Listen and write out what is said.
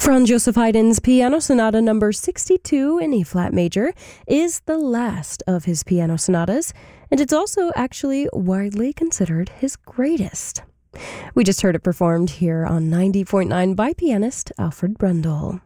Franz Joseph Haydn's Piano Sonata number 62 in E-flat major is the last of his piano sonatas, and it's also actually widely considered his greatest. We just heard it performed here on 90.9 by pianist Alfred Brundle.